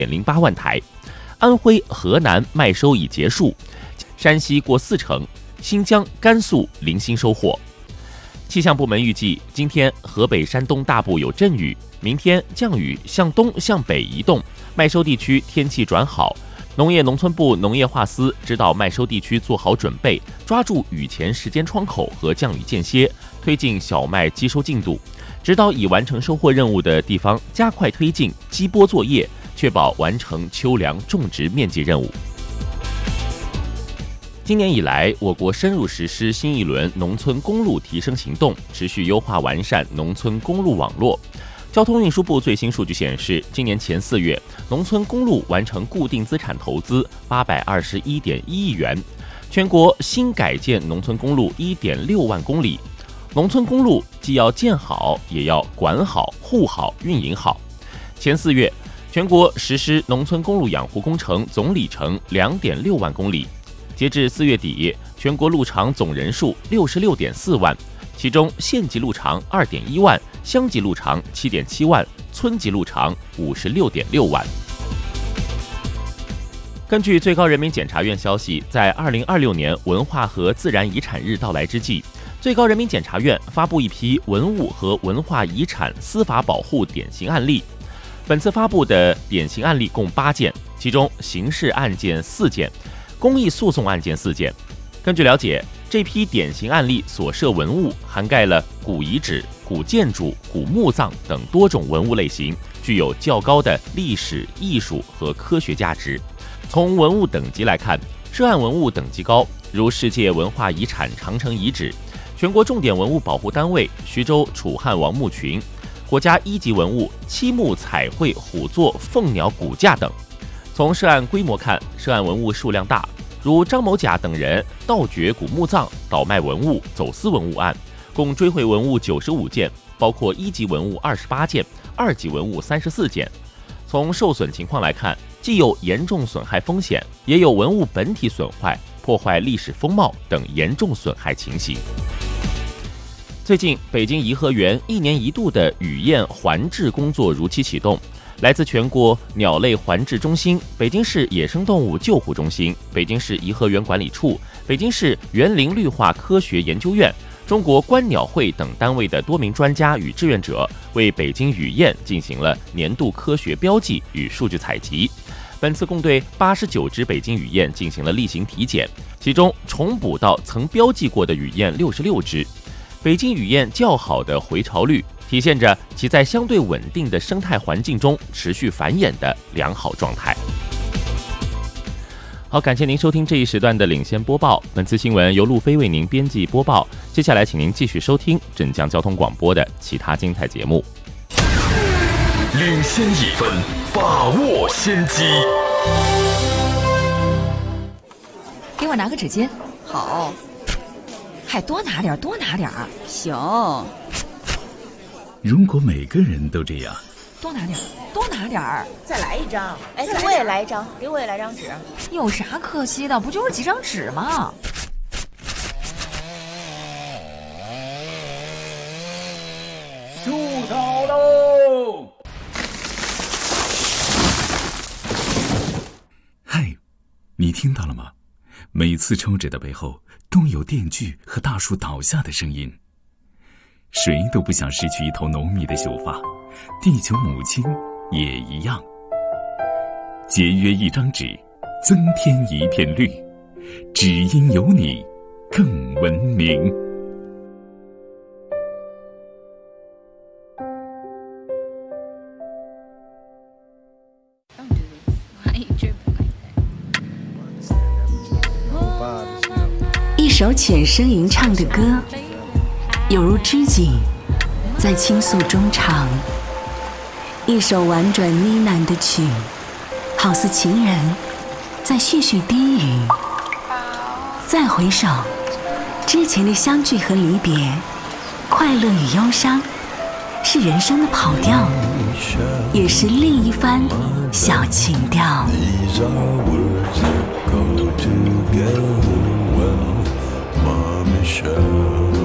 1.08万台。安徽、河南麦收已结束，山西过40%，新疆、甘肃零星收获。气象部门预计，今天河北、山东大部有阵雨，明天降雨向东向北移动，麦收地区天气转好。农业农村部农业化司指导麦收地区做好准备，抓住雨前时间窗口和降雨间歇，推进小麦机收进度，指导已完成收获任务的地方加快推进机播作业，确保完成秋粮种植面积任务。今年以来，我国深入实施新一轮农村公路提升行动，持续优化完善农村公路网络。交通运输部最新数据显示，今年前4月，农村公路完成固定资产投资821.1亿元，全国新改建农村公路1.6万公里。农村公路既要建好，也要管好、护好、运营好。前4月，全国实施农村公路养护工程总里程2.6万公里。截至4月底，全国路长总人数66.4万，其中县级路长2.1万，乡级路长7.7万，村级路长56.6万。根据最高人民检察院消息，在2026年文化和自然遗产日到来之际，最高人民检察院发布一批文物和文化遗产司法保护典型案例。本次发布的典型案例共8件，其中刑事案件4件，公益诉讼案件4件。根据了解，这批典型案例所涉文物涵盖了古遗址、古建筑、古墓葬等多种文物类型，具有较高的历史、艺术和科学价值。从文物等级来看，涉案文物等级高，如世界文化遗产长城遗址、全国重点文物保护单位徐州楚汉王墓群、国家1级文物漆木彩绘虎座凤鸟骨架等。从涉案规模看，涉案文物数量大，如张某甲等人盗掘古墓葬、倒卖文物、走私文物案，共追回文物95件，包括1级文物28件，2级文物34件。从受损情况来看，既有严重损害风险，也有文物本体损坏、破坏历史风貌等严重损害情形。最近，北京颐和园1年1度的雨燕环治工作如期启动。来自全国鸟类环治中心、北京市野生动物救护中心、北京市颐和园管理处、北京市园林绿化科学研究院、中国观鸟会等单位的多名专家与志愿者，为北京雨燕进行了年度科学标记与数据采集。本次共对89只北京雨燕进行了例行体检，其中重捕到曾标记过的雨燕66只。北京雨燕较好的回巢率，体现着其在相对稳定的生态环境中持续繁衍的良好状态。好，感谢您收听这一时段的领先播报。本次新闻由路飞为您编辑播报。接下来，请您继续收听镇江交通广播的其他精彩节目。 领先1分，把握先机。 给我拿个纸巾。 好。 还多拿点，多拿点儿。 行。 如果每个人都这样， 多拿点，多拿点儿。 再来一张。哎，给我也来一张，给我也来张纸。 有啥可惜的？不就是几张纸吗？ 出草喽！ 嗨，你听到了吗？每次抽纸的背后都有电锯和大树倒下的声音。谁都不想失去一头浓密的秀发，地球母亲也一样。节约一张纸，增添一片绿，只因有你更文明。 一首浅声吟唱的歌，有如知己在倾诉衷肠；一首婉转呢喃的曲，好似情人在絮絮低语。再回首，之前的相聚和离别，快乐与忧伤，是人生的跑调，也是另一番小情调。 Michelle